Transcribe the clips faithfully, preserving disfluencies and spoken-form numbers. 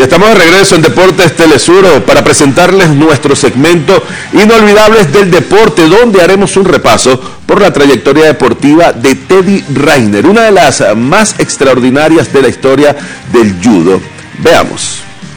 Y estamos de regreso en Deportes Telesur para presentarles nuestro segmento Inolvidables del Deporte, donde haremos un repaso por la trayectoria deportiva de Teddy Riner, una de las más extraordinarias de la historia del judo. Veamos.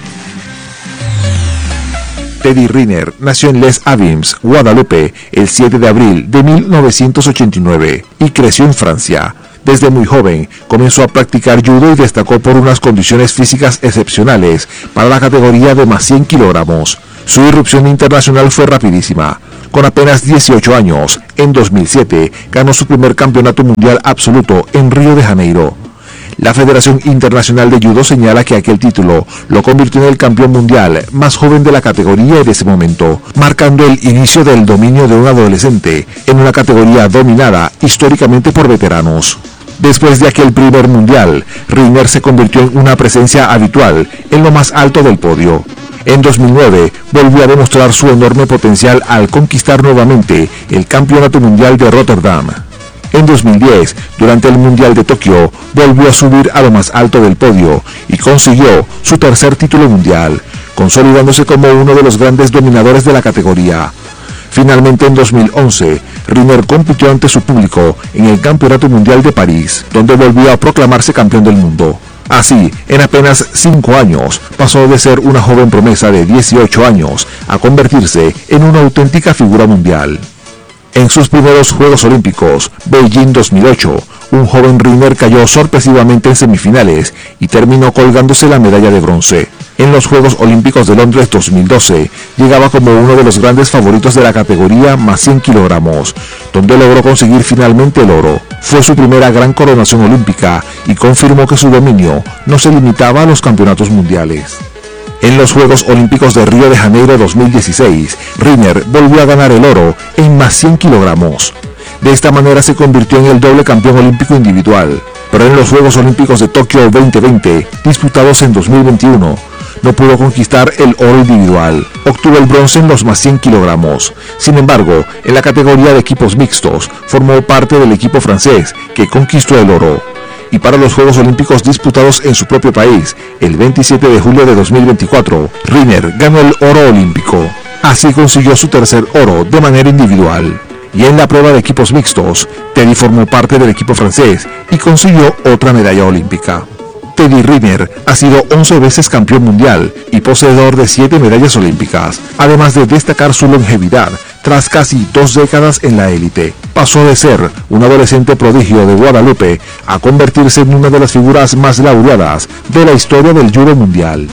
Teddy Riner nació en Les Abymes, Guadalupe, el siete de abril de mil novecientos ochenta y nueve y creció en Francia. Desde muy joven comenzó a practicar judo y destacó por unas condiciones físicas excepcionales para la categoría de más cien kilogramos. Su irrupción internacional fue rapidísima. Con apenas dieciocho años, en dos mil siete, ganó su primer campeonato mundial absoluto en Río de Janeiro. La Federación Internacional de Judo señala que aquel título lo convirtió en el campeón mundial más joven de la categoría de ese momento, marcando el inicio del dominio de un adolescente en una categoría dominada históricamente por veteranos. Después de aquel primer mundial, Riner se convirtió en una presencia habitual en lo más alto del podio. En dos mil nueve volvió a demostrar su enorme potencial al conquistar nuevamente el Campeonato Mundial de Rotterdam. En dos mil diez, durante el Mundial de Tokio, volvió a subir a lo más alto del podio y consiguió su tercer título mundial, consolidándose como uno de los grandes dominadores de la categoría. Finalmente, en dos mil once, Riner compitió ante su público en el Campeonato Mundial de París, donde volvió a proclamarse campeón del mundo. Así, en apenas cinco años, pasó de ser una joven promesa de dieciocho años a convertirse en una auténtica figura mundial. En sus primeros Juegos Olímpicos, Beijing dos mil ocho, un joven Riner cayó sorpresivamente en semifinales y terminó colgándose la medalla de bronce. En los Juegos Olímpicos de Londres dos mil doce, llegaba como uno de los grandes favoritos de la categoría más cien kilogramos, donde logró conseguir finalmente el oro. Fue su primera gran coronación olímpica y confirmó que su dominio no se limitaba a los campeonatos mundiales. En los Juegos Olímpicos de Río de Janeiro dos mil dieciséis, Riner volvió a ganar el oro en más cien kilogramos. De esta manera se convirtió en el doble campeón olímpico individual. Pero en los Juegos Olímpicos de Tokio veinte veinte, disputados en dos mil veintiuno, no pudo conquistar el oro individual. Obtuvo el bronce en los más cien kilogramos. Sin embargo, en la categoría de equipos mixtos, formó parte del equipo francés, que conquistó el oro. Y para los Juegos Olímpicos disputados en su propio país, el veintisiete de julio de dos mil veinticuatro, Riner ganó el oro olímpico. Así consiguió su tercer oro de manera individual. Y en la prueba de equipos mixtos, Teddy formó parte del equipo francés y consiguió otra medalla olímpica. Teddy Riner ha sido once veces campeón mundial y poseedor de siete medallas olímpicas, además de destacar su longevidad tras casi dos décadas en la élite. Pasó de ser un adolescente prodigio de Guadalupe a convertirse en una de las figuras más laureadas de la historia del judo mundial.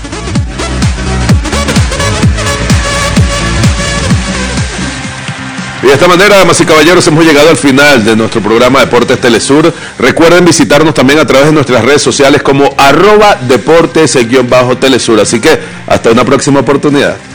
Y de esta manera, damas y caballeros, hemos llegado al final de nuestro programa Deportes Telesur. Recuerden visitarnos también a través de nuestras redes sociales como arroba deportes-telesur. Así que hasta una próxima oportunidad.